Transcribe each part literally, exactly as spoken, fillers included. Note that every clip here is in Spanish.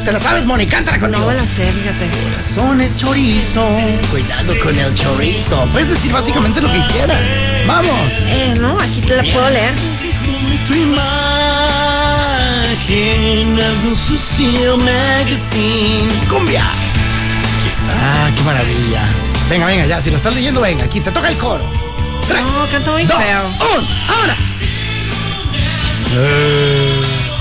¿Te la sabes, Moni? Cántala conmigo. No me la sé, fíjate. Corazón es chorizo, cuidado con el chorizo. Puedes decir básicamente lo que quieras. Vamos. Eh, no, aquí te la puedo leer. Tu imagen, algún sucio magazine. Cumbia. Ah, qué maravilla. Venga, venga, ya, si lo estás leyendo, venga, aquí te toca el coro. Tres, No, canta muy dos, feo. un, ahora. Eh.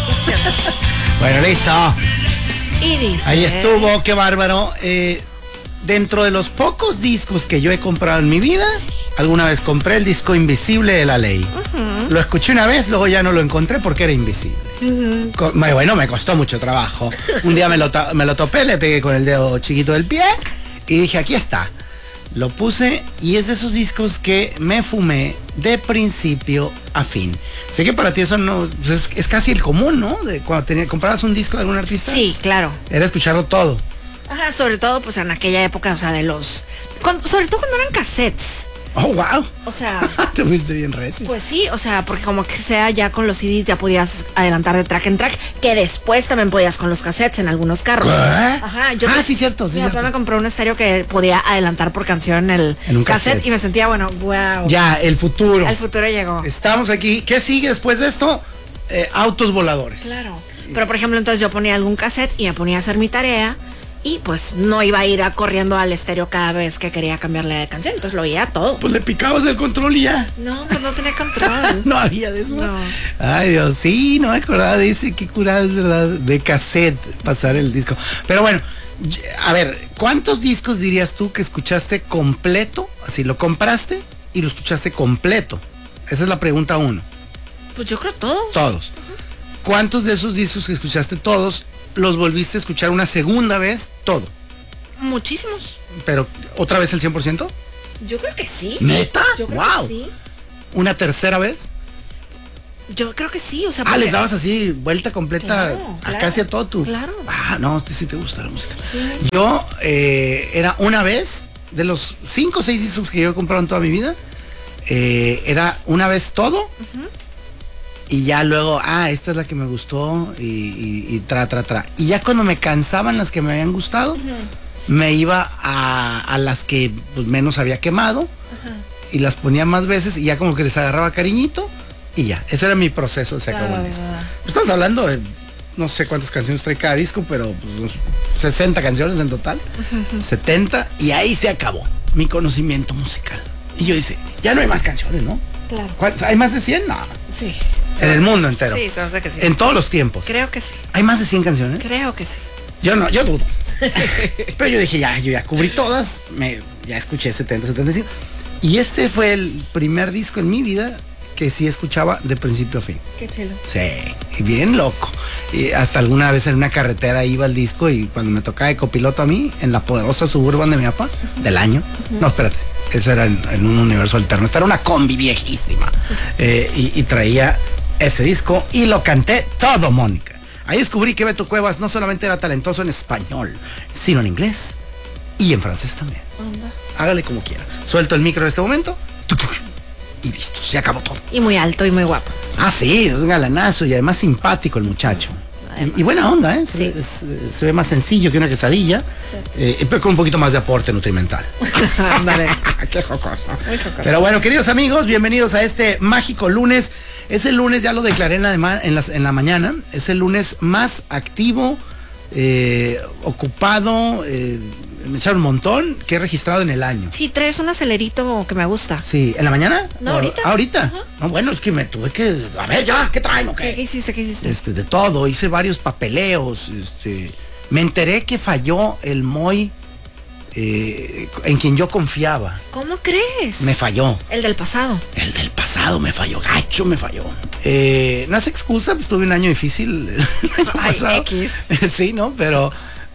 Bueno, listo. Y dice... Ahí estuvo, qué bárbaro. Eh, dentro de los pocos discos que yo he comprado en mi vida, alguna vez compré el disco Invisible de La Ley. Uh-huh. Lo escuché una vez, luego ya no lo encontré porque era invisible. Uh-huh. Con, bueno, me costó mucho trabajo. Un día me lo, me lo topé, le pegué con el dedo chiquito del pie y dije, aquí está. Lo puse y es de esos discos que me fumé de principio a fin. Sé que para ti eso no pues es, es casi el común, ¿no? De cuando tenía, comprabas un disco de algún artista. Sí, claro. Era escucharlo todo. Ajá, sobre todo pues en aquella época, o sea, de los... Cuando, sobre todo cuando eran cassettes. Oh, wow. O sea... Te fuiste bien recio. Pues sí, o sea, porque como que sea ya con los C Ds ya podías adelantar de track en track, que después también podías con los cassettes en algunos carros. ¿Qué? Ajá, yo... Ah, sí, cierto, sí, mi cierto. papá me compró un estéreo que podía adelantar por canción en el en un cassette, cassette y me sentía, bueno, wow. Ya, el futuro. El futuro llegó. Estamos aquí. ¿Qué sigue después de esto? Eh, autos voladores. Claro. Pero por ejemplo, entonces yo ponía algún cassette y me ponía a hacer mi tarea. Y pues no iba a ir a corriendo al estéreo cada vez que quería cambiarle de canción. Entonces lo oía todo. Pues le picabas el control y ya. No, pues no tenía control. No había de eso. No. Ay, Dios, sí, no me acordaba de ese. Qué curada es, verdad. De cassette, pasar el disco. Pero bueno, a ver, ¿cuántos discos dirías tú que escuchaste completo? Así, lo compraste y lo escuchaste completo. Esa es la pregunta uno. Pues yo creo todos. Todos. Uh-huh. ¿Cuántos de esos discos que escuchaste todos los volviste a escuchar una segunda vez todo? Muchísimos. ¿Pero otra vez el cien por ciento? Yo creo que sí. ¿Neta? Yo creo wow. que sí. ¿Una tercera vez? Yo creo que sí, o sea... Ah, porque... les dabas así, vuelta completa, claro, a claro, casi a todo tú. Claro. Ah, no, sí te gusta la música. Sí. Yo, eh, era una vez, de los cinco o seis discos que yo he comprado en toda mi vida, eh, era una vez todo, uh-huh. Y ya luego, ah, esta es la que me gustó, y, y, y tra, tra, tra. Y ya cuando me cansaban las que me habían gustado, uh-huh. Me iba a, a las que pues, menos había quemado, uh-huh. Y las ponía más veces, y ya como que les agarraba cariñito, y ya, ese era mi proceso, se acabó el disco. Estamos hablando de no sé cuántas canciones trae cada disco, pero pues, sesenta canciones en total, uh-huh. setenta, y ahí se acabó mi conocimiento musical. Y yo dice, ya no hay más canciones, ¿no? Claro. ¿Hay más de cien? No. Sí. En el mundo entero. Sí, se hace que sí. En todos los tiempos. Creo que sí. ¿Hay más de cien canciones? Creo que sí. Yo no, yo dudo. Pero yo dije, ya, yo ya cubrí todas, me, ya escuché setenta, setenta y cinco. Y este fue el primer disco en mi vida que sí escuchaba de principio a fin. Qué chulo. Sí, bien loco. Y hasta alguna vez en una carretera iba el disco y cuando me tocaba de copiloto a mí, en la poderosa Suburban de mi papá, uh-huh. Del año. Uh-huh. No, espérate, ese era en, en un universo alterno. Esta era una combi viejísima. Eh, y, y traía ese disco y lo canté todo, Mónica. Ahí descubrí que Beto Cuevas no solamente era talentoso en español, sino en inglés y en francés también. Anda. Hágale como quiera. Suelto el micro en este momento y listo, se acabó todo. Y muy alto y muy guapo. Ah, sí, es un galanazo y además simpático el muchacho. Y, y buena onda, ¿eh? Se, sí. es, se ve más sencillo que una quesadilla, eh, pero con un poquito más de aporte nutrimental. Dale. Qué jocoso. Muy jocoso. Pero bueno, queridos amigos, bienvenidos a este mágico lunes. Es el lunes, ya lo declaré en la, en la, en la mañana, es el lunes más activo, eh, ocupado, eh, me echaron un montón, que he registrado en el año. Sí, traes un acelerito que me gusta. Sí, ¿en la mañana? No, ahorita. ¿Ah, ahorita? Uh-huh. No, bueno, es que me tuve que, a ver ya, ¿qué traen o qué? ¿Qué, qué hiciste, qué hiciste? Este, de todo, hice varios papeleos, este, me enteré que falló el M O I, eh, en quien yo confiaba. ¿Cómo crees? Me falló. El del pasado. El del pasado me falló, gacho me falló. Eh, no es excusa, pues tuve un año difícil. El año Ay, pasado. X. Sí, ¿no? Pero,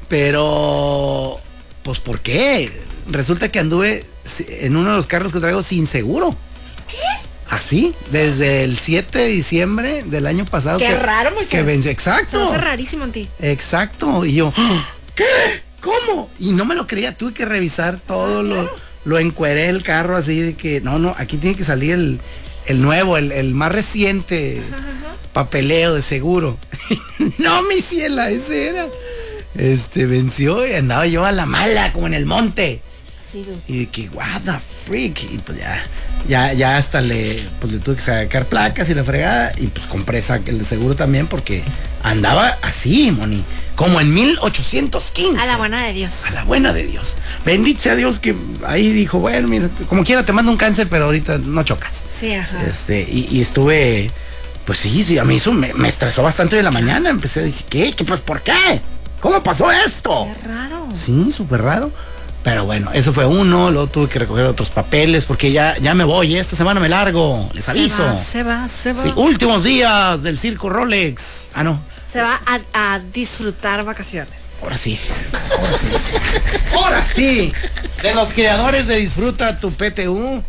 pero, pues ¿por qué? Resulta que anduve en uno de los carros que traigo sin seguro. ¿Qué? Así, desde el siete de diciembre del año pasado. Qué que, raro, muy que venció. Exacto. Se me hace rarísimo en ti. Exacto. Y yo, ¿qué? ¿Cómo? Y no me lo creía, tuve que revisar todo, ah, lo, claro. Lo encueré el carro así de que, no, no, aquí tiene que salir el, el nuevo, el, el más reciente, ajá, ajá. Papeleo de seguro. No, mi ciela, ese era. este, venció y andaba yo a la mala, como en el monte. Sí, dude. Y de que, what the freak. Y pues ya, ya, ya hasta le, pues le tuve que sacar placas y la fregada. Y pues compré esa, el de seguro también, porque andaba así, Moni. Como en mil ochocientos quince. A la buena de Dios. A la buena de Dios. Bendito sea Dios que ahí dijo, bueno, mira, como quiera te mando un cáncer, pero ahorita no chocas. Sí, ajá. Este, y, y estuve, pues sí, sí, a mí eso me, me estresó bastante de la mañana. Empecé a decir, ¿qué? ¿Qué? Pues, ¿por qué? ¿Cómo pasó esto? Qué raro. Sí, súper raro. Pero bueno, eso fue uno, luego tuve que recoger otros papeles porque ya, ya me voy, esta semana me largo, les aviso. Se va, se va, se va. Sí, últimos días del circo Rolex. Ah, no. Se va a, a disfrutar vacaciones. Ahora sí. Ahora sí. Ahora sí. De los creadores de Disfruta tu P T U.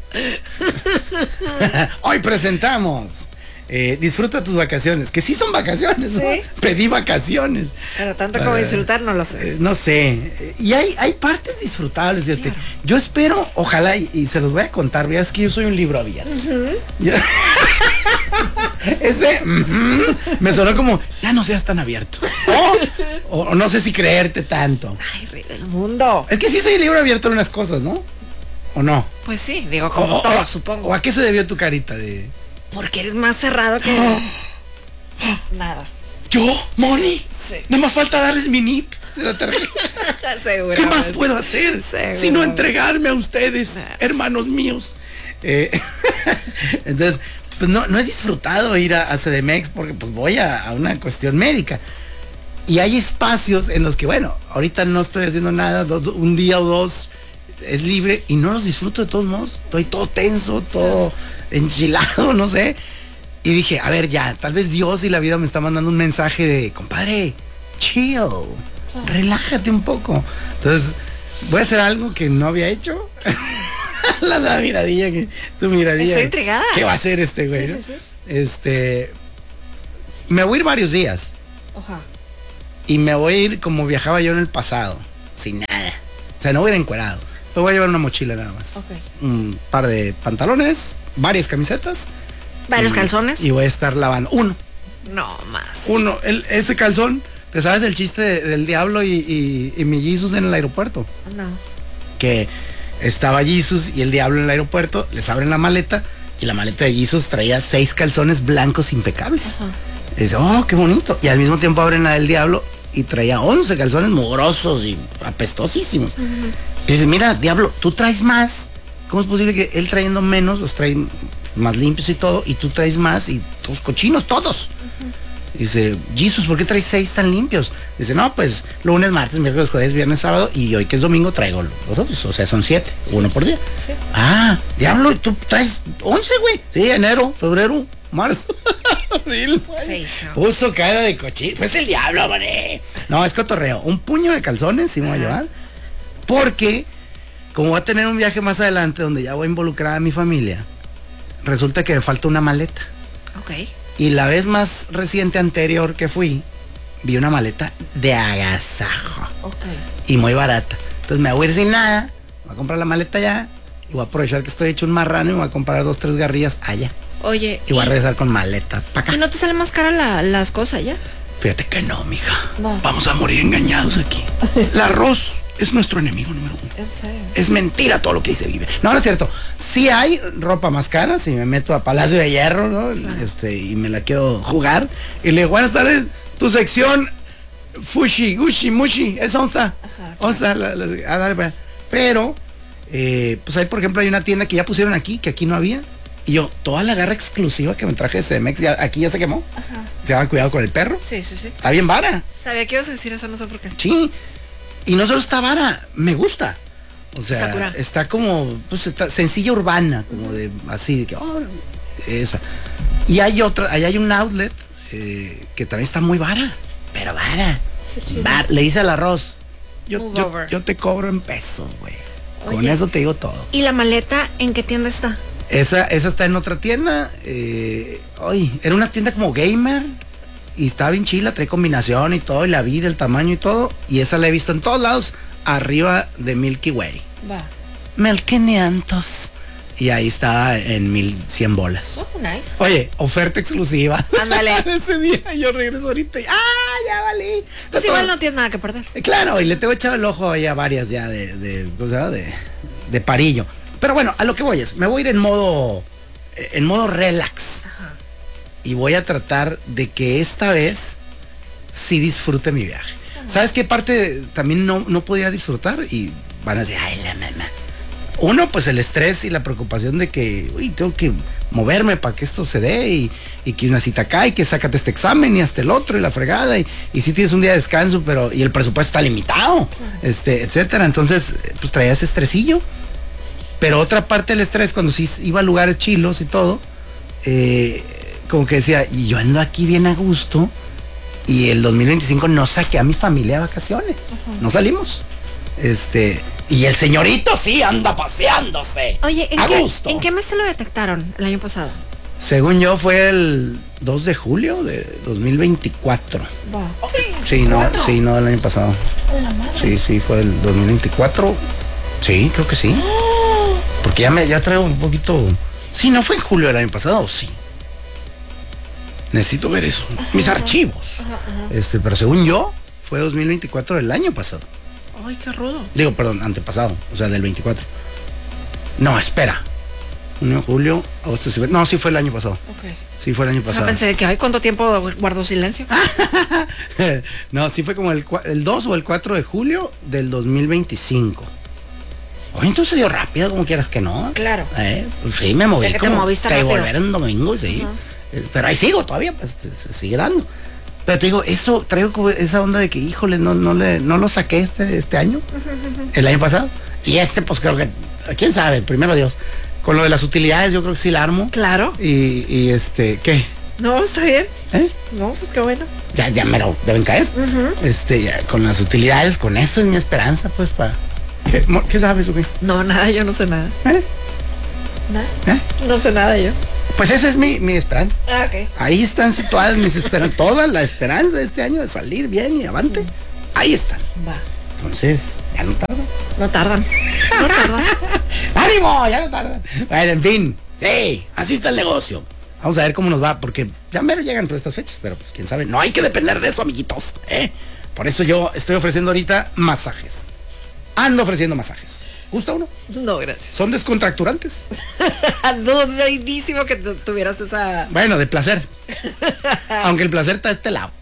Hoy presentamos eh, Disfruta tus vacaciones. Que sí son vacaciones, ¿no? Sí. Pedí vacaciones. Pero tanto como disfrutar no lo sé. Eh, no sé. Y hay, hay partes disfrutables, fíjate. Claro. Yo espero, ojalá, y, y se los voy a contar, ya es que yo soy un libro abierto. Uh-huh. Yo, ese uh-huh, me sonó como, ya no seas tan abierto. O, o no sé si creerte tanto. Ay, rey del mundo. Es que sí soy libro abierto en unas cosas, ¿no? ¿O no? Pues sí, digo, como o, todo, o, supongo. ¿O a qué se debió tu carita de...? Porque eres más cerrado que... Nada. ¿Yo? ¿Moni? Sí. Nada más falta darles mi N I P de la tarjeta. ¿Qué más puedo hacer? Sino entregarme a ustedes, nah. hermanos míos. Eh, entonces, pues no, no he disfrutado ir a, a C D M X porque pues voy a, a una cuestión médica. Y hay espacios en los que, bueno, ahorita no estoy haciendo nada, do, do, un día o dos es libre y no los disfruto de todos modos. Estoy todo tenso, todo enchilado, no sé. Y dije, a ver, ya, tal vez Dios y la vida me está mandando un mensaje de, compadre, chill, relájate un poco. Entonces, voy a hacer algo que no había hecho. la, la miradilla, que, tu miradilla. Estoy intrigada. ¿Qué va a hacer este güey? Sí, ¿no? sí, sí. Este, me voy a ir varios días. Ajá. Y me voy a ir como viajaba yo en el pasado, sin nada. O sea, no voy a ir encuerado. Me voy a llevar una mochila nada más. Okay. Un par de pantalones, varias camisetas. ¿Varios y, calzones? Y voy a estar lavando. Uno. No más. Uno. El, ese calzón, ¿te sabes el chiste de, del diablo y, y, y mi Jesus en el aeropuerto? No. Que estaba Jesus y el diablo en el aeropuerto, les abren la maleta y la maleta de Jesus traía seis calzones blancos impecables. Ajá. Y dice, oh, qué bonito. Y al mismo tiempo abren la del diablo y traía once calzones mugrosos y apestosísimos. Uh-huh. Y dice, mira, diablo, tú traes más. ¿Cómo es posible que él trayendo menos los trae más limpios y todo, y tú traes más y todos cochinos, todos? Uh-huh. Dice, Jesus, ¿por qué traes seis tan limpios? Dice, no, pues lunes, martes, miércoles, jueves, viernes, sábado, y hoy que es domingo traigo los otros, o sea, son siete, sí. Uno por día. Sí. Ah, diablo, tú traes once, güey. Sí, enero, febrero, marzo. Abril. Puso cara de cochino. Pues el diablo, mané. No, es cotorreo. Un puño de calzones sí me voy a llevar. Porque, como voy a tener un viaje más adelante donde ya voy a involucrar a mi familia, resulta que me falta una maleta. Ok. Y la vez más reciente anterior que fui, vi una maleta de agasajo. Ok. Y muy barata. Entonces me voy a ir sin nada, voy a comprar la maleta allá, y voy a aprovechar que estoy hecho un marrano y voy a comprar dos, tres garrillas allá. Oye. Y voy a regresar con maleta para acá. ¿Y no te sale más cara la, las cosas ya? Fíjate que no, mija. No. Vamos a morir engañados aquí. El arroz es nuestro enemigo número uno. ¿En serio? Es mentira todo lo que dice Vive. No, no es cierto. Sí hay ropa más cara, si me meto a Palacio de Hierro, ¿no? Claro. Este, y me la quiero jugar. Y le digo, buenas tardes, tu sección Fushi, Gushi, Mushi, ¿esa dónde está? Ajá, ¿dónde está? La, la, ah, dale, pues. Pero, eh, pues hay, por ejemplo, hay una tienda que ya pusieron aquí, que aquí no había. Y yo, toda la garra exclusiva que me traje de C M X, ya, aquí ya se quemó. Ajá. Se llama Cuidado con el Perro. Sí, sí, sí. Está bien vara. Sabía que ibas a decir eso, no sé por qué. Sí. Y no solo está vara, me gusta. O sea, está, está como, pues está sencilla urbana, como de, así, de que, oh, esa. Y hay otra, allá hay un outlet eh, que también está muy vara, pero vara. Bar, le hice al arroz. Yo, yo, yo te cobro en pesos, güey. Con eso te digo todo. ¿Y la maleta en qué tienda está? Esa, esa está en otra tienda. Eh, ay, era una tienda como gamer. Y estaba bien chila, trae combinación y todo, y la vida, el tamaño y todo. Y esa la he visto en todos lados, arriba de Milky Way. Va. Mil quinientos. y ahí estaba en mil cien bolas. Oh, nice. Oye, oferta exclusiva. Ándale. Ese día yo regreso ahorita y ¡ah, ya valí! Pues igual no tienes nada que perder. Eh, Claro, y le tengo echado el ojo ahí a varias ya de, de, o sea, de, de parillo. Pero bueno, a lo que voy es, me voy a ir en modo, en modo relax. Ajá. Y voy a tratar de que esta vez sí disfrute mi viaje. Ajá. ¿Sabes qué parte también no, no podía disfrutar? Y van a decir, ay, la mamá. Uno, pues el estrés y la preocupación de que, uy, tengo que moverme para que esto se dé y, y que una cita acá y que sácate este examen y hasta el otro y la fregada y, y si tienes un día de descanso, pero y el presupuesto está limitado, este, etcétera. Entonces, pues traía ese estresillo. Pero otra parte del estrés, cuando sí iba a lugares chilos y todo, eh, como que decía, y yo ando aquí bien a gusto y el dos mil veinticinco no saqué a mi familia de vacaciones, uh-huh. no salimos. Este, y el señorito sí anda paseándose. Oye, ¿en, a qué, gusto. ¿en qué mes te lo detectaron el año pasado? Según yo fue el dos de julio de dos mil veinticuatro. Wow. Sí, no, sí, no del año pasado. Sí, sí, fue el dos mil veinticuatro. Sí, creo que sí. Porque ya me ya traigo un poquito. Sí, no fue en julio del año pasado, sí. Necesito ver eso. Ajá, mis archivos. Ajá, ajá. Este, pero según yo, fue dos mil veinticuatro del año pasado. Ay, qué rudo. Digo, perdón, antepasado, o sea, del veinticuatro. No, espera. Junio, julio, agosto, no, sí fue el año pasado. Okay. Sí fue el año pasado. Ah, pensé que, ay, ¿cuánto tiempo guardó silencio? No, sí fue como el, el dos o el cuatro de julio del dos mil veinticinco. Oye, entonces se dio rápido, como quieras que no. Claro. Eh, pues sí, me moví que como te moviste que rápido. volver en domingo, sí. Uh-huh. Eh, pero ahí sigo todavía, pues se, se sigue dando. Pero te digo, eso, traigo como esa onda de que, híjole, no, no, le, no lo saqué este, este año, uh-huh. el año pasado. Y este, pues creo que, quién sabe, primero Dios. Con lo de las utilidades, yo creo que sí la armo. Claro. Y, y este, ¿qué? No, está bien. ¿Eh? No, pues qué bueno. Ya, ya me lo deben caer. Uh-huh. Este, ya, con las utilidades, con eso es mi esperanza, pues, para. ¿Qué, ¿Qué sabes o qué? No, nada, yo no sé nada. ¿Eh? ¿Nada? ¿Eh? No sé nada yo. Pues esa es mi, mi esperanza. Ah, ok. Ahí están situadas mis esperanzas, toda la esperanza de este año de salir bien y avante. Ahí están. Va. Entonces, ya no tardan. No tardan. No tardan. ¡Ánimo! Ya no tardan. Bueno, en fin. Sí, así está el negocio. Vamos a ver cómo nos va, porque ya mero llegan por estas fechas, pero pues quién sabe. No hay que depender de eso, amiguitos. ¿eh? Por eso yo estoy ofreciendo ahorita masajes. Ando ofreciendo masajes. ¿Gusta uno? No, gracias. Son descontracturantes. Dudísimo que tuvieras esa. Bueno, de placer. Aunque el placer está de este lado.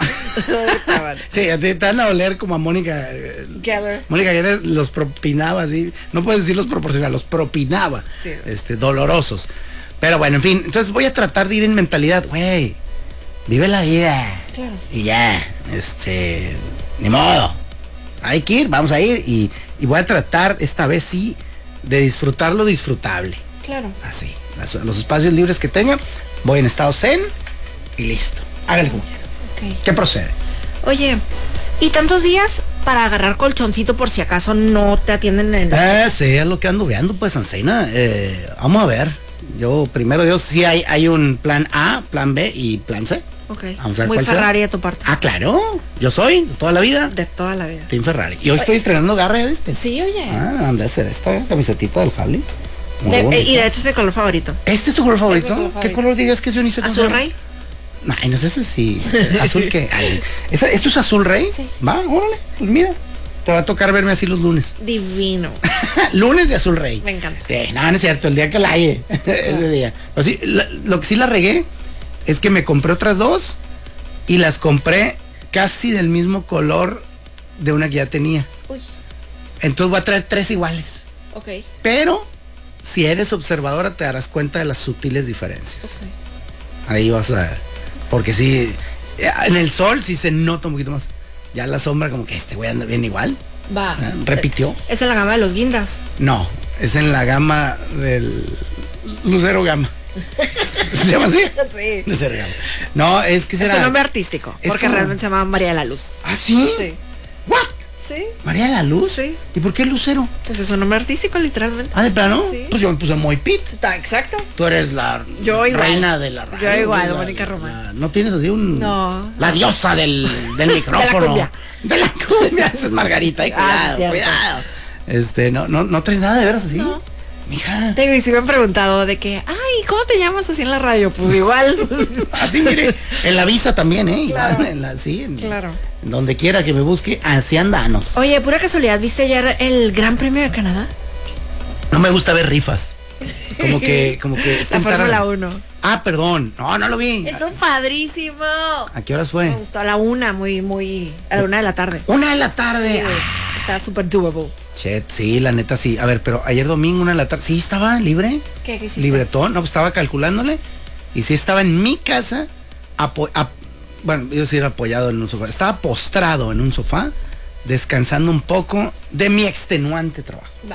Sí, te, te van a oler como a Mónica Geller. Mónica Geller los propinaba así. No puedes decir los proporcionaba, los propinaba. Sí. Este, dolorosos. Pero bueno, en fin. Entonces voy a tratar de ir en mentalidad, güey. Vive la vida. Claro. Y ya. Este. Ni modo. Hay que ir, vamos a ir. Y, y voy a tratar esta vez sí de disfrutar lo disfrutable. Claro. Así. Las, los espacios libres que tenga. Voy en estado zen. Y listo. Hágale como quiera. Okay. ¿Qué procede? Oye, ¿y tantos días para agarrar colchoncito por si acaso no te atienden en el... Eh, sí, es lo que ando viendo, pues, Ancina. Eh, vamos a ver. Yo, primero Dios, sí hay, hay un plan A, plan B y plan C. Ok. Vamos a ver muy cuál Ferrari sea. de tu parte. Ah, claro. Yo soy, de toda la vida. De toda la vida. Team Ferrari. Y hoy oye. Estoy estrenando garra, ¿viste? Sí, oye. Ah, anda a hacer esta camisetita del Harley. De, eh, y de hecho es mi color favorito. ¿Este es tu color favorito? Es color favorito. ¿Qué color dirías que es Unisex? ¿Azul Rey? No, no sé si azul que. ¿Esto es azul rey? Sí. Va, órale, pues mira. Te va a tocar verme así los lunes. Divino. Lunes de azul rey. Me encanta. Eh, no, no es cierto, el día que la haya. Ese día. Pues sí, la, lo que sí la regué es que me compré otras dos y las compré casi del mismo color de una que ya tenía. Uy. Entonces voy a traer tres iguales. Ok. Pero si eres observadora te darás cuenta de las sutiles diferencias. Okay. Ahí vas a ver. Porque sí, en el sol sí se nota un poquito más. Ya en la sombra como que este güey anda bien igual. Va. ¿Eh? Repitió. Es en la gama de los guindas. No, es en la gama del Lucero Gama. ¿Se llama así? Sí. Lucero Gama. No, es que será. Es un nombre artístico. Porque como... realmente se llama María de la Luz. ¿Ah, sí? Sí. ¿What? Sí. ¿María de la Luz? Sí. ¿Y por qué Lucero? Pues es un nombre artístico, literalmente. ¿Ah, de plano? Sí. Pues yo me puse muy pit. Está exacto. Tú eres la yo igual. reina de la radio. Yo igual, la, Mónica Román. La, ¿no tienes así un...? No. La diosa del, del micrófono. De la cumbia. De la cumbia. Esa es Margarita, eh, cuidado, ah, cuidado. Este, no, no, no traes nada de veras así. No. Mija. Te y si me han preguntado de que, ay, ¿cómo te llamas así en la radio? Pues igual. Así, mire, en la visa también, ¿eh? Claro. Igual, en la, sí, en, Claro. en donde quiera que me busque, así andanos. Oye, pura casualidad, ¿viste ayer el Gran Premio de Canadá? No me gusta ver rifas. Como que, como que... La Fórmula uno. Ah, perdón. No, no lo vi. Es un padrísimo. ¿A qué horas fue? Me gustó a la una, muy, muy, a la una de la tarde. Una de la tarde. Sí, Ah, está súper doable. shit, sí, la neta sí. A ver, pero ayer domingo, una de la tarde, sí estaba libre. ¿Qué, qué hiciste? Libretón, no, pues estaba calculándole. Y sí estaba en mi casa, apo ap bueno, yo sí era apoyado en un sofá. Estaba postrado en un sofá, descansando un poco de mi extenuante trabajo. Va.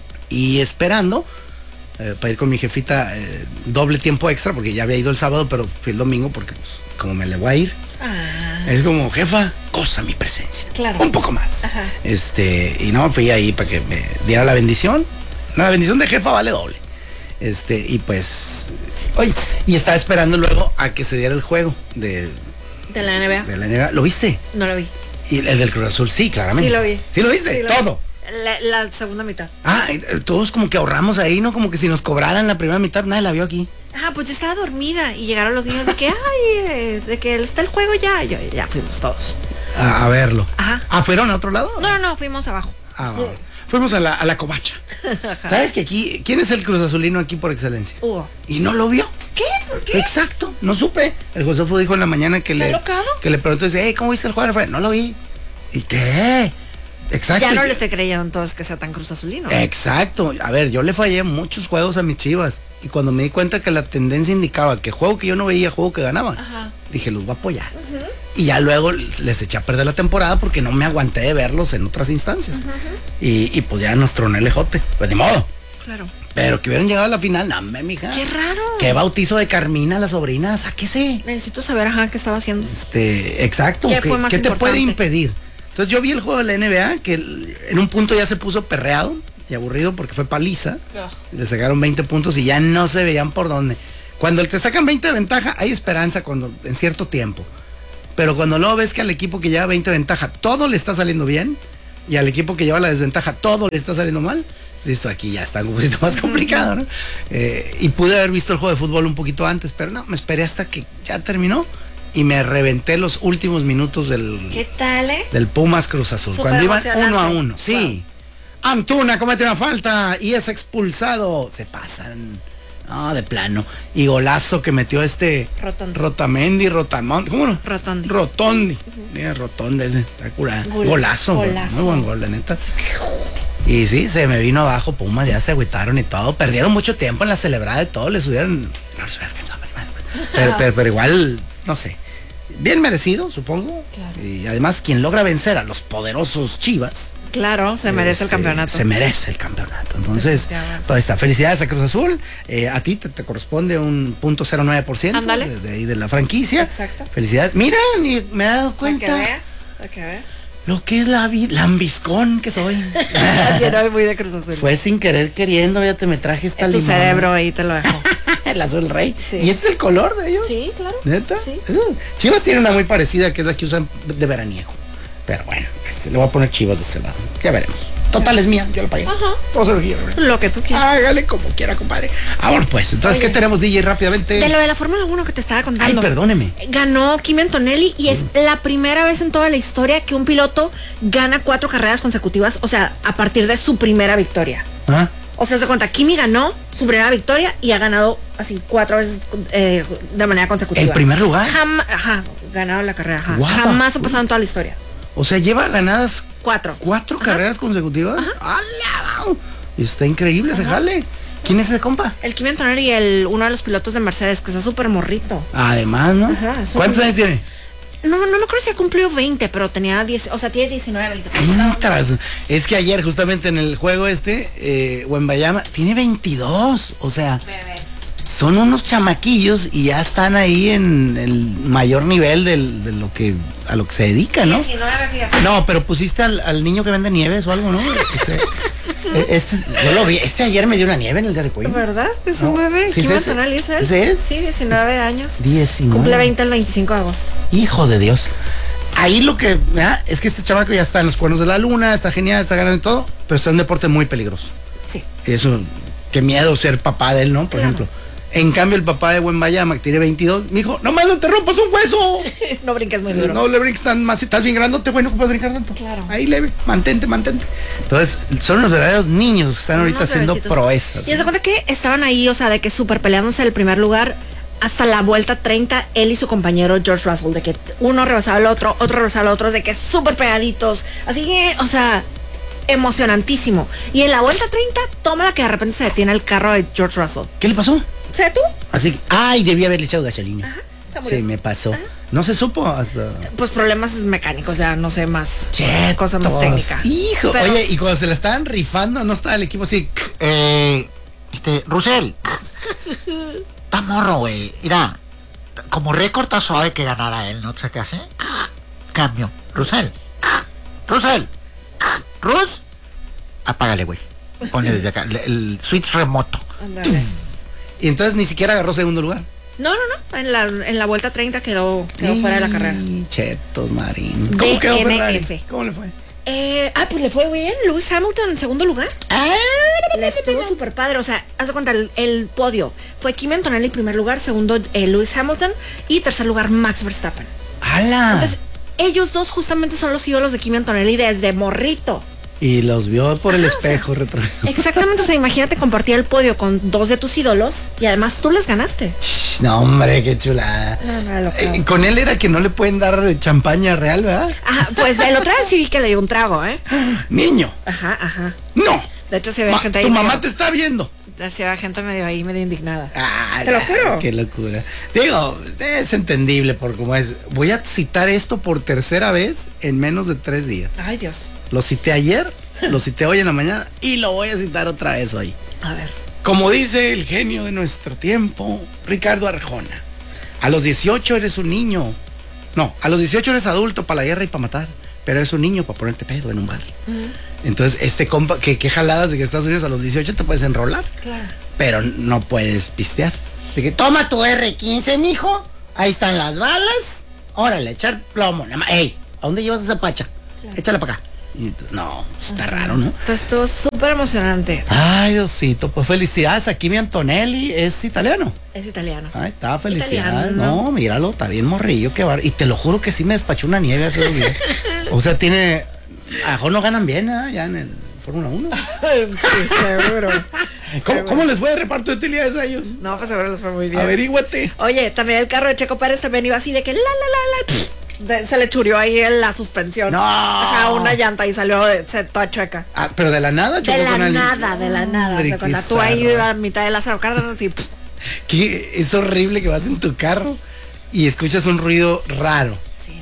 Y esperando eh, para ir con mi jefita eh, doble tiempo extra, porque ya había ido el sábado, pero fui el domingo porque pues como me le voy a ir. Ah. Es como, jefa, goza mi presencia. Claro. Un poco más. Ajá. Este, y no, fui ahí para que me diera la bendición. No, la bendición de jefa vale doble. Este, y pues, oye, y estaba esperando luego a que se diera el juego de, ¿De la N B A? de la N B A. ¿Lo viste? No lo vi. Y el del Cruz Azul, sí, claramente. Sí lo vi. ¿Sí lo viste? Sí lo Todo. vi. La, la segunda mitad. Ah, eh, todos como que ahorramos ahí, ¿no? Como que si nos cobraran la primera mitad, nadie la vio aquí. Ah, pues yo estaba dormida y llegaron los niños de que, ay, eh, de que está el juego ya. Yo, ya fuimos todos. A, a verlo. Ajá. ¿Ah, fueron a otro lado? No, no, no, fuimos abajo. Ah, va, va. Fuimos a la, a la covacha. ¿Sabes que aquí, quién es el Cruz Azulino aquí por excelencia? Hugo. Y no lo vio. ¿Qué? ¿Por qué? Exacto, no supe. El Josefo dijo en la mañana que ¿Está le locado? que le preguntó, dice, hey, ¿cómo viste el juego? No lo vi. ¿Y qué? Exacto. Ya no le estoy creyendo entonces que sea tan Cruz Azulino. Exacto. A ver, yo le fallé muchos juegos a mis Chivas. Y cuando me di cuenta que la tendencia indicaba que juego que yo no veía, juego que ganaba, Ajá. dije, los voy a apoyar. Uh-huh. Y ya luego les eché a perder la temporada porque no me aguanté de verlos en otras instancias. Uh-huh. y, y pues ya nos troné el ejote. Pues ni modo. Claro. Pero que hubieran llegado a la final, no, mija. Qué raro. Qué bautizo de Carmina, la sobrina, sáquese. Necesito saber, ajá, qué estaba haciendo. Este, exacto. ¿Qué ¿Qué, fue más ¿qué te importante? puede impedir? Entonces yo vi el juego de la N B A que en un punto ya se puso perreado y aburrido porque fue paliza. Oh. Le sacaron veinte puntos y ya no se veían por dónde. Cuando te sacan veinte de ventaja, hay esperanza cuando en cierto tiempo. Pero cuando luego ves que al equipo que lleva veinte de ventaja todo le está saliendo bien y al equipo que lleva la desventaja todo le está saliendo mal, listo, aquí ya está un poquito más complicado, ¿no? Eh, y pude haber visto el juego de fútbol un poquito antes, pero no, me esperé hasta que ya terminó y me reventé los últimos minutos del, ¿Qué tal, eh? del Pumas Cruz Azul, Súper cuando iban emocionante. uno a uno. Sí. Wow. Antuna comete una falta y es expulsado. Se pasan. No, de plano. Y golazo que metió este Rotondi. Rotamendi, Rotamont, ¿cómo no? Rotondi. Rotondi. Uh-huh. Mira, Rotondi ese, está curado. Gol, golazo, golazo. Muy buen gol, la neta. Y sí, se me vino abajo, Pumas, ya se agüitaron y todo. Perdieron mucho tiempo en la celebrada de todo, les hubieran. No les hubieran cansado, pero, pero, pero igual, no sé. Bien merecido, supongo. Claro. Y además, quien logra vencer a los poderosos Chivas. Claro, se merece este, el campeonato. Se merece el campeonato. Entonces, pues está. Felicidades a Cruz Azul. Eh, a ti te, te corresponde un punto cero nueve por ciento de, de ahí de la franquicia. Exacto. Felicidades. Mira, ni me he dado cuenta. Para que veas, para que veas. Lo que es la lambiscón que soy. Yo no muy de Cruz Azul. Fue sin querer queriendo, ya te me traje esta limón. Tu limón. cerebro ahí te lo dejo. El azul rey. Sí. ¿Y este es el color de ellos? Sí, claro. ¿Neta? Sí. Uh, Chivas tiene una muy parecida que es la que usan de veraniego. Pero bueno, este, le voy a poner Chivas de este lado. Ya veremos. Total es mía, yo la pagué. Ajá. Todo se lo quiero. Lo que tú quieras. Hágale como quiera, compadre. Ahora pues, entonces, Oye, ¿qué tenemos, D J, rápidamente? De lo de la Fórmula uno que te estaba contando. Ay, perdóneme. Ganó Kimi Antonelli y es mm. la primera vez en toda la historia que un piloto gana cuatro carreras consecutivas, o sea, a partir de su primera victoria. ¿Ah? O sea, se cuenta, Kimi ganó su primera victoria y ha ganado así cuatro veces eh, de manera consecutiva. ¿En primer lugar? Jamás, ajá, ganado la carrera, ajá. Guapa. Jamás ha pasado en toda la historia. O sea, lleva ganadas cuatro. ¿Cuatro ajá. carreras consecutivas? Ajá. ¡Hala! Está increíble ajá. ese jale. ¿Quién es ese compa? El Kimi Antonelli, el, uno de los pilotos de Mercedes, que está súper morrito. Además, ¿no? Ajá, ¿cuántos años tiene? No, no me acuerdo si ha cumplido veinte, pero tenía diez, o sea, tiene diecinueve. Mientras, es que ayer justamente en el juego este, eh, Wembayama, tiene veintidós, o sea, Bebés. Son unos chamaquillos y ya están ahí en el mayor nivel del, de lo que a lo que se dedica, ¿no? diecinueve, fíjate. No, pero pusiste al, al niño que vende nieves o algo, ¿no? Este, este, yo lo vi, este ayer me dio una nieve en el Dairy Queen. ¿Verdad? Es un no, bebé. ¿sí ¿Quién es va a ese? es ¿Ese es? Sí, diecinueve años. diecinueve. Cumple veinte el veinticinco de agosto. Hijo de Dios. Ahí lo que, ¿verdad? Es que este chamaco ya está en los cuernos de la luna, está genial, está ganando todo, pero está en un deporte muy peligroso. Sí. Eso qué miedo ser papá de él, ¿no? Por Claro. ejemplo. En cambio, el papá de Wembayama, que tiene veintidós, me dijo, no más no te rompas un hueso. No brinques muy duro. No le brinques tan más, estás bien grandote, bueno, no puedes brincar tanto. Claro. Ahí leve, mantente, mantente. Entonces, son los verdaderos niños que están ahorita Unos haciendo bebecitos. proezas. Y se cuenta que estaban ahí, o sea, de que súper peleándose el primer lugar hasta la vuelta treinta, él y su compañero George Russell, de que uno rebasaba al otro, otro rebasaba al otro, de que súper pegaditos. Así que, o sea, emocionantísimo. Y en la vuelta treinta, toma la que de repente se detiene el carro de George Russell. ¿Qué le pasó? ¿Se detuvo? Así que, ay, debí haberle echado gasolina. Ajá, se murió. Sí, me pasó. No se supo hasta... Pues problemas mecánicos, ya no sé más. Chetos. Cosa más técnica. Hijo, Pero- oye, y cuando se la estaban rifando, no estaba el equipo así. Eh, este, Russell. Está morro, güey. Mira, como récord está suave que ganara él, ¿no? ¿Sé qué hace? Cambio. Russell. Russell. Rus. Apágale, güey. Ponle desde acá. El, el switch remoto. Ándale. Y entonces ni siquiera agarró segundo lugar. No, no, no. En la, en la vuelta treinta quedó, quedó fuera de la carrera. Y Chetos, Marín. ¿Cómo quedó D N Ferrari? F. ¿Cómo le fue? Eh, ah, pues le fue bien. Lewis Hamilton en segundo lugar. Ah, Le estuvo súper padre. O sea, haz de cuenta, el, el podio fue Kimi Antonelli en primer lugar, segundo eh, Lewis Hamilton y tercer lugar Max Verstappen. ¡Hala! Entonces, ellos dos justamente son los ídolos de Kimi Antonelli desde morrito. Y los vio por el Ajá, o sea, espejo retrovisor. Exactamente, o sea, imagínate compartir el podio con dos de tus ídolos y además tú les ganaste. Shh, No, hombre, qué chulada. No, no, loco. Eh, con él era que no le pueden dar champaña real, ¿verdad? Ajá, pues el otra vez sí vi que le dio un trago, ¿eh? Niño, Ajá, ajá. no. De hecho, se ve Ma- gente ahí. tu mamá medio- te está viendo. Se ve gente medio ahí, medio indignada. Ah, Te lo juro. Qué locura. Digo, es entendible por cómo es. Voy a citar esto por tercera vez en menos de tres días. Ay, Dios. Lo cité ayer, lo cité hoy en la mañana y lo voy a citar otra vez hoy. A ver. Como dice el genio de nuestro tiempo, Ricardo Arjona, a los dieciocho eres un niño. No, a los dieciocho eres adulto para la guerra y para matar, pero eres un niño para ponerte pedo en un bar. Entonces, este compa, que, que jaladas de que Estados Unidos a los dieciocho te puedes enrolar, Claro. pero no puedes pistear. De que toma tu erre quince, mijo, ahí están las balas, órale, echar plomo. Nada más, ey, ¿a dónde llevas esa pacha? Échala para acá. Y tú, no, está raro, ¿no? Entonces estuvo súper emocionante. Ay, Diosito, pues felicidades a Kimi Antonelli, es italiano. Es italiano. Ay, está felicidades. Italiano. No, míralo, está bien morrillo, qué bar. Y te lo juro que sí me despachó una nieve hace dos días. O sea, tiene. A lo mejor no ganan bien, ¿eh? Ya en el Fórmula uno. Sí, seguro. ¿Cómo, ¿Cómo les fue de reparto de utilidades a ellos? No, pues seguro les fue muy bien. Averíguate. Oye, también el carro de Checo Pérez también iba así de que la, la, la, la. pff, de- se le churió ahí en la suspensión. No. Ajá, una llanta y salió de, se, toda chueca. Ah, pero de la nada chocó De la con alguien. nada, de la nada. Hombre, Se cuenta, qué tú ahí zarra. iba a mitad de las Cárdenas y pff, Que es horrible que vas en tu carro y escuchas un ruido raro. sí.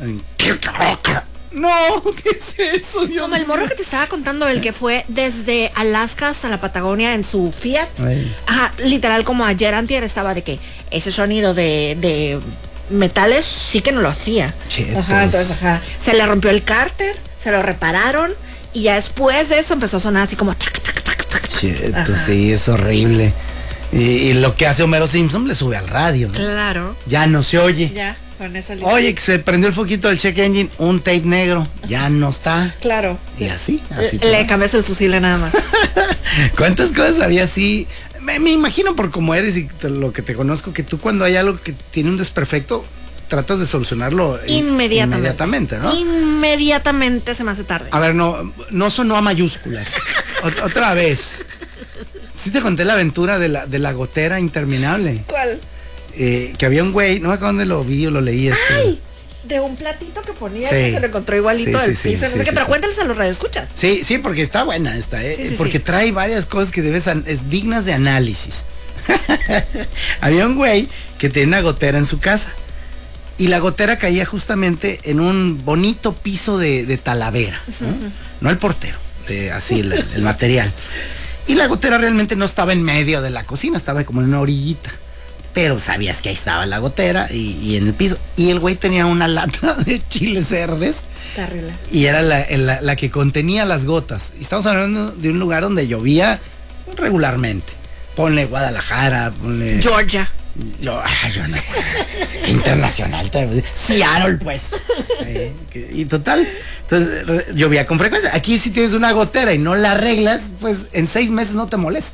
No, ¿qué es eso, Dios Como el morro que te estaba contando, el que fue desde Alaska hasta la Patagonia en su Fiat. Ay. Ajá, literal como ayer antier estaba de que ese sonido de, de metales sí que no lo hacía. Chetos. Ajá, entonces, ajá. Se le rompió el cárter, se lo repararon y ya después de eso empezó a sonar así como tac, tac, tac, tac. Cheto, Ajá. sí, es horrible. Y, y lo que hace Homero Simpson le sube al radio, ¿no? Claro. Ya no se oye. Ya, con eso listo. Oye, que se prendió el foquito del check engine, un tape negro, ya no está. Claro. Y así, así. te Le vas. cambias el fusil nada más. ¿Cuántas cosas había así? Me, me imagino por cómo eres y te- lo que te conozco, que tú cuando hay algo que tiene un desperfecto, tratas de solucionarlo in- Inmediatamente. inmediatamente, ¿no? Inmediatamente se me hace tarde. A ver, no, no sonó a mayúsculas. O- otra vez. Sí te conté la aventura de la, de la gotera interminable. ¿Cuál? Eh, que había un güey, no me acuerdo dónde lo vi o lo leí. Este. ¡Ay! De un platito que ponía Sí. que se lo encontró igualito Sí, del sí, sí, piso. no sí, sé qué, sí, pero sí. cuéntales a los radioescuchas. Sí, sí, porque está buena esta, ¿eh? Sí, sí, porque sí. trae varias cosas que debes an- es dignas de análisis. Había un güey que tenía una gotera en su casa y la gotera caía justamente en un bonito piso de, de talavera, ¿no? No el portero, de, así el, el material. Y la gotera realmente no estaba en medio de la cocina, estaba como en una orillita. Pero sabías que ahí estaba la gotera y, y en el piso. Y el güey tenía una lata de chiles verdes Terrible. y era la, la- la que contenía las gotas. Y estamos hablando de un lugar donde llovía regularmente. Ponle Guadalajara, ponle. Georgia. Yo, ay, yo no. Qué internacional. te- Seattle, pues. Eh, que- y total. Entonces re- llovía con frecuencia. Aquí si tienes una gotera y no la arreglas, pues en seis meses no te molesta.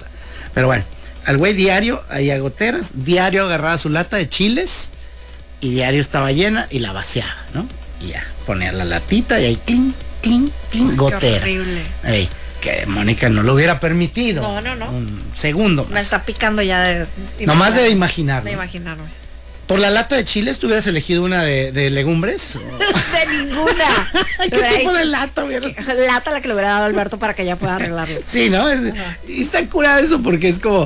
Pero bueno, al güey diario, ahí a goteras, diario agarraba su lata de chiles y diario estaba llena y la vaciaba, ¿no? Y ya, ponía la latita y ahí, clink, clink, clink, gotera. Qué horrible. Ey, que Mónica no lo hubiera permitido. No, no, no. Un segundo más. Me está picando ya de... Nomás de imaginarlo. De imaginarme. Por la lata de chiles, ¿tú hubieras elegido una de, de legumbres? De ninguna. ¿Qué tipo de lata hubieras? Lata la que le hubiera dado a Alberto para que ella pueda arreglarlo. Sí, ¿no? Es, y está curada eso porque es como...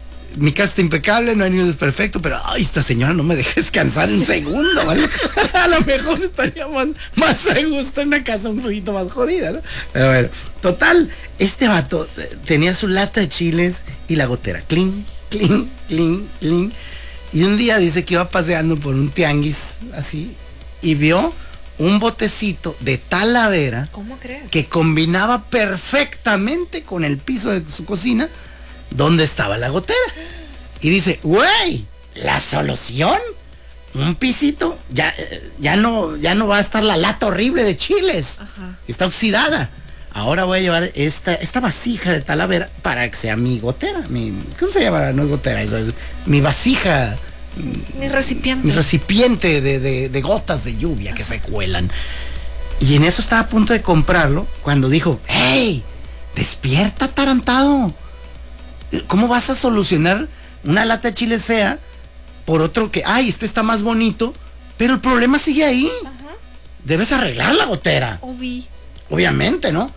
Mi casa está impecable, no hay ni un desperfecto, pero ay, esta señora no me deja descansar un segundo, ¿vale? A lo mejor estaríamos más a gusto en una casa un poquito más jodida, ¿no? Pero bueno, total, este vato tenía su lata de chiles y la gotera, clink, clink, clink, clink. Y un día dice que iba paseando por un tianguis así y vio un botecito de talavera. ¿Cómo crees? Que combinaba perfectamente con el piso de su cocina donde estaba la gotera. Y dice, güey, la solución, un pisito, ya, ya no, ya no va a estar la lata horrible de chiles. Ajá. Está oxidada. Ahora voy a llevar esta, esta vasija de talavera para que sea mi gotera. Mi, ¿cómo se llama? No es gotera, eso es mi vasija. Mi recipiente. Mi recipiente de, de, de gotas de lluvia que se cuelan. Y en eso estaba a punto de comprarlo cuando dijo, hey, despierta, atarantado. ¿Cómo vas a solucionar una lata de chiles fea por otro que, ay, este está más bonito, pero el problema sigue ahí? Ajá. Debes arreglar la gotera. Obvi. Obviamente, ¿no? Ajá.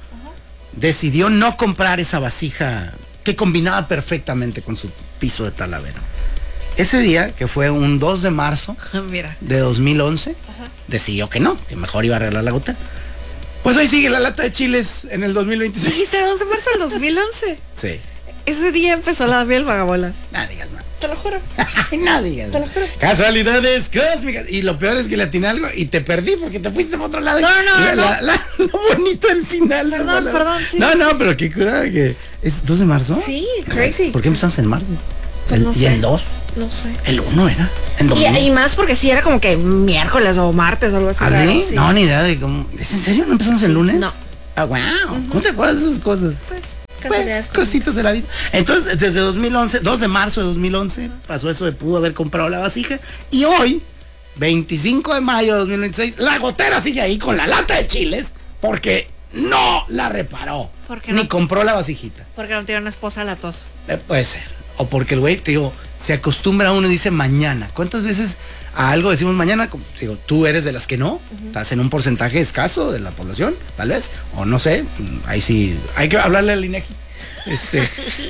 Decidió no comprar esa vasija que combinaba perfectamente con su piso de talavera. Ese día, que fue un dos de marzo Mira. de dos mil once, ajá, decidió que no, que mejor iba a arreglar la gotera. Pues ahí sigue la lata de chiles en el dos mil veintiséis. ¿Dijiste dos de marzo del dos mil once? Sí. Ese día empezó la miel vagabolas. No digas nada. Te lo juro. No digas. Te lo juro. Casualidades cósmicas. Y lo peor es que le atiné algo y te perdí porque te fuiste para otro lado. No, no, la, no. La, la, lo bonito del final. Perdón, perdón. Sí, no, sí. no, pero qué cura que... ¿Es dos de marzo? Sí, crazy. ¿Por qué empezamos en marzo? Pues el, no ¿Y sé. en dos? No sé. El uno era. En domingo. Y, y más porque sí era como que miércoles o martes o algo así. ¿Ah, raro, sí? sí? No, ni idea de cómo... ¿Es en serio? ¿No empezamos el lunes? No. Ah, wow. Uh-huh. ¿Cómo te acuerdas de esas cosas? Pues... Pues, cositas de la vida. Entonces, desde dos mil once, dos de marzo de dos mil once, pasó eso de pudo haber comprado la vasija. Y hoy, veinticinco de mayo de dos mil veintiséis, la gotera sigue ahí con la lata de chiles porque no la reparó. Ni no? compró la vasijita. Porque no tiene una esposa latosa. Eh, puede ser. O porque el güey, te digo, se acostumbra a uno y dice mañana. ¿Cuántas veces a algo decimos mañana? Digo, tú eres de las que no. Uh-huh. Estás en un porcentaje escaso de la población, tal vez. O no sé. Ahí sí. Hay que hablarle al INEGI. Este.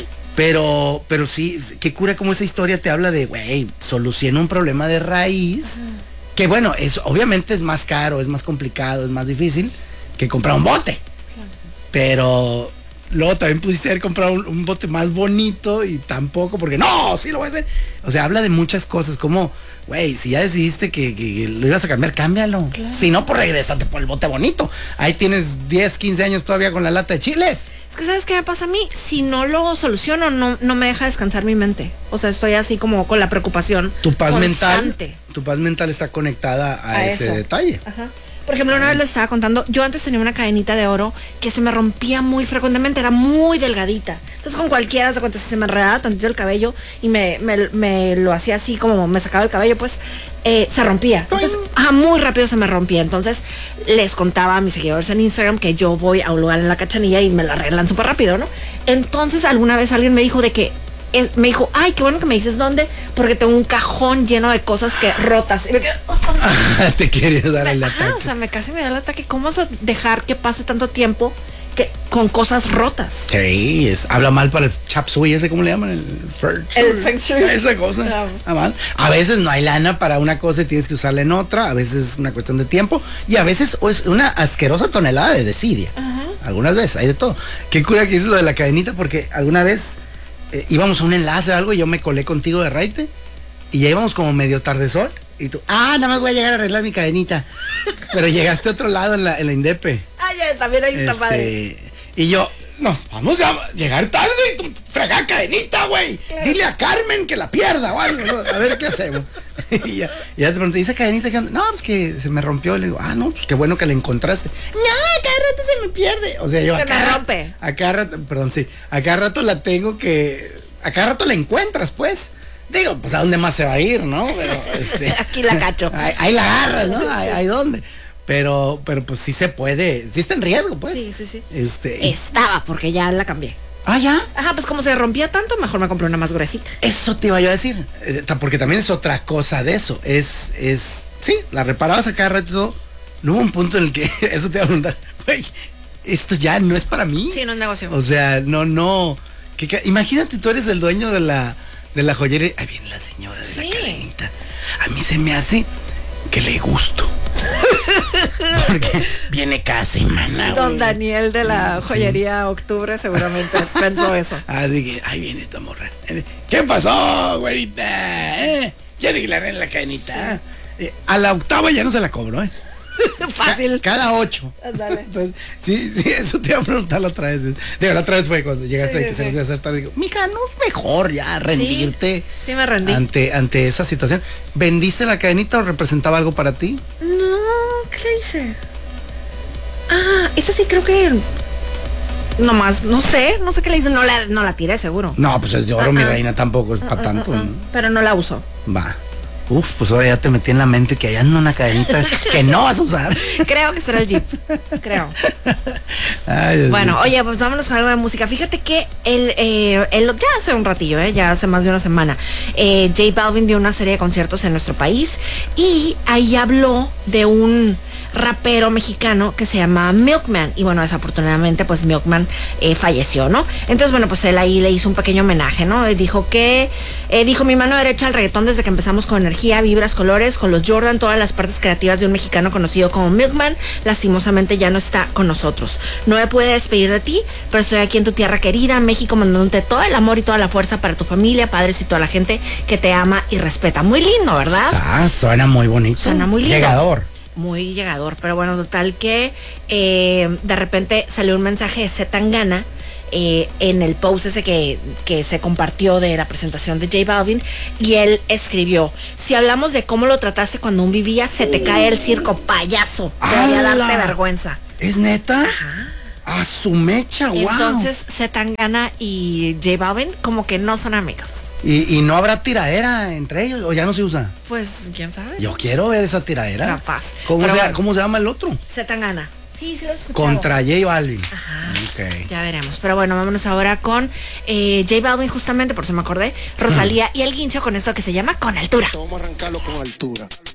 pero, pero sí, qué cura como esa historia te habla de, güey, soluciona un problema de raíz. Uh-huh. Que bueno, es, obviamente es más caro, es más complicado, es más difícil que comprar un bote. Uh-huh. Pero... Luego también pudiste haber comprado un, un bote más bonito y tampoco, porque no, sí lo voy a hacer. O sea, habla de muchas cosas, como, güey, si ya decidiste que, que, que lo ibas a cambiar, cámbialo. Claro. Si no, pues regrésate por el bote bonito. Ahí tienes diez, quince años todavía con la lata de chiles. Es que, ¿sabes qué me pasa a mí? Si no lo soluciono, no, no me deja descansar mi mente. O sea, estoy así como con la preocupación Tu paz constante. mental, tu paz mental está conectada a, a ese eso. detalle. Ajá. Por ejemplo, una vez les estaba contando, yo antes tenía una cadenita de oro que se me rompía muy frecuentemente, era muy delgadita. Entonces con cualquiera se cuenta, si se me enredaba tantito el cabello y me, me, me lo hacía así como me sacaba el cabello, pues eh, se rompía. Entonces, ah, muy rápido se me rompía. Entonces les contaba a mis seguidores en Instagram que yo voy a un lugar en la Cachanilla y me lo arreglan súper rápido, ¿no? Entonces alguna vez alguien me dijo de que Es, me dijo, ay, qué bueno que me dices dónde, porque tengo un cajón lleno de cosas que rotas. Y me quedé, oh, ah, te quería dar el ajá, ataque. O sea, me casi me da el ataque. ¿Cómo vas a dejar que pase tanto tiempo que, con cosas rotas? Sí, es, habla mal para el chap suey, ese, ¿cómo le llaman? El feng shui. El feng shui. Esa cosa. Claro. Ah, mal. A veces no hay lana para una cosa y tienes que usarla en otra. A veces es una cuestión de tiempo. Y a veces es una asquerosa tonelada de desidia. Ajá. Algunas veces, hay de todo. Qué cura que dices lo de la cadenita, porque alguna vez... Eh, íbamos a un enlace o algo y yo me colé contigo de raite y ya íbamos como medio tardezón y tú, ah, nada más voy a llegar a arreglar mi cadenita. Pero llegaste a otro lado en la, en la Indepe. Ah, ya, también ahí está este, padre. Y yo, nos vamos a llegar tarde y tú fregar cadenita, güey. Claro. Dile a Carmen que la pierda o algo, ¿no? A ver qué hacemos. Y ya, y ya te pregunté, ¿y esa cadenita qué onda? No, pues que se me rompió. Le digo, ah, no, pues qué bueno que la encontraste. No, cada rato se me pierde. O sea, yo se acá, me rompe. A cada rato, perdón, sí, a cada rato la tengo que a cada rato la encuentras, pues. Digo, pues a dónde más se va a ir, ¿no? Pero, este, aquí la cacho. Ahí, ahí la agarras, ¿no? Ahí, ahí dónde. Pero, pero pues sí se puede, sí está en riesgo, pues. Sí, sí, sí. Este, y- Estaba, porque ya la cambié. ah, ya. Ajá, pues como se rompía tanto, mejor me compré una más gruesita. Eso te iba yo a decir, eh, ta- porque también es otra cosa de eso. Es, es, sí, la reparabas a cada rato y todo. No hubo un punto en el que, eso te iba a preguntar, güey, esto ya no es para mí. Sí, no es negocio. O sea, no, no. Que, que- imagínate, tú eres el dueño de la, de la joyería. Ahí viene la señora de Sí. la cadenita. A mí se me hace que le gusto. Porque viene cada semana. Don güey. Daniel de la joyería Octubre seguramente pensó eso. Así que, ahí viene esta morra. ¿Qué pasó, güerita? ¿Eh? Ya arreglaré la cadenita. Eh, a la octava ya no se la cobro, ¿eh? Fácil. Ca- cada ocho. Ándale. Entonces, sí, sí, eso te iba a preguntar la otra vez. Digo, la otra vez fue cuando llegaste Sí, y que sí, se sí. nos iba a hacer tarde. Digo, mija, no es mejor ya rendirte Sí, sí me rendí. ante, ante esa situación. ¿Vendiste la cadenita o representaba algo para ti? No, ¿qué le hice? Ah, esa sí creo que. Nomás, no sé, no sé qué le hice. No la, no la tiré, seguro. No, pues es de oro, mi Ah, ah. reina, tampoco es para tanto. ¿no? Pero no la uso. Va. Uf, pues ahora ya te metí en la mente que hay anda una cadenita que no vas a usar. Creo que será el Jeep. Creo. Ay, Dios Bueno, mío. oye, pues vámonos con algo de música. Fíjate que el, eh, el- ya hace un ratillo, eh, ya hace más de una semana, eh, J Balvin dio una serie de conciertos en nuestro país y ahí habló de un rapero mexicano que se llama Milkman. Y bueno, desafortunadamente, pues Milkman eh, falleció, ¿no? Entonces, bueno, pues él ahí le hizo un pequeño homenaje, ¿no? Eh, dijo que, eh, dijo mi mano derecha al reggaetón desde que empezamos con energía, vibras, colores, con los Jordan, todas las partes creativas de un mexicano conocido como Milkman, lastimosamente ya no está con nosotros. No me pude despedir de ti, pero estoy aquí en tu tierra querida, México, mandándote todo el amor y toda la fuerza para tu familia, padres y toda la gente que te ama y respeta. Muy lindo, ¿verdad? Ah, suena muy bonito. Suena muy lindo. Llegador. Muy llegador, pero bueno, total que eh, de repente salió un mensaje de Z Tangana eh, en el post ese que, que se compartió de la presentación de J Balvin y él escribió: si hablamos de cómo lo trataste cuando aún vivía, se te cae el circo, payaso, debería ¡Hala! darte vergüenza. ¿Es neta? Ajá. A su mecha, wow. Entonces Z Tangana y J Balvin como que no son amigos. ¿Y, y no habrá tiradera entre ellos o ya no se usa? Pues quién sabe. Yo quiero ver esa tiradera. Capaz. ¿Cómo, Pero se, bueno. ¿Cómo se llama el otro? Z Tangana. Sí, sí lo he escuchado. Contra J Balvin. Ajá. Ok. Ya veremos. Pero bueno, vámonos ahora con eh, J Balvin, justamente, por si me acordé, Rosalía y el Guincho con esto que se llama Con Altura. Vamos a arrancarlo con altura.